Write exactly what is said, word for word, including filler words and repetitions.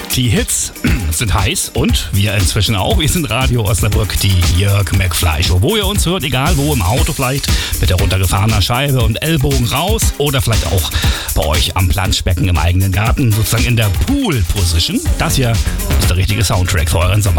Die Hits sind heiß und wir inzwischen auch. Wir sind Radio Osnabrück, die Jörg McFly Show. Wo ihr uns hört, egal wo, im Auto vielleicht, mit der runtergefahrenen Scheibe und Ellbogen raus oder vielleicht auch bei euch am Planschbecken im eigenen Garten, sozusagen in der Pool-Position. Das hier ist der richtige Soundtrack für euren Sommer.